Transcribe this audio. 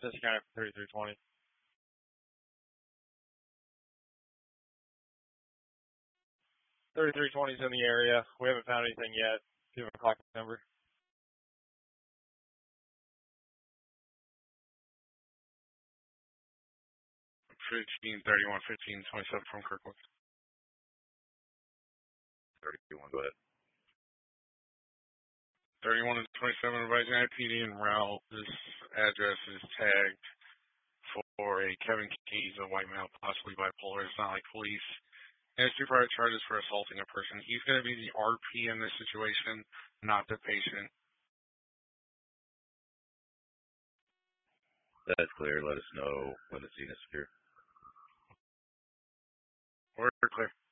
This guy for 3320. 3320's in the area. We haven't found anything yet. Do you have a clock number? 1531, 1527 from Kirkwood. 31, go ahead. 31 and 27 advising IPD and route. This address is tagged for a Kevin Keys, a white male, possibly bipolar. It's not like police. And it's 2 prior charges for assaulting a person. He's going to be the RP in this situation, not the patient. That's clear. Let us know when the scene is secure. We're clear.